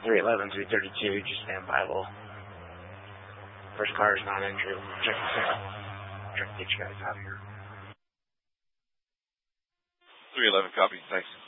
311, 332, just stand by. We'll first car is not injured. We'll check this out. Try to get you guys out of here. 311, copy. Thanks.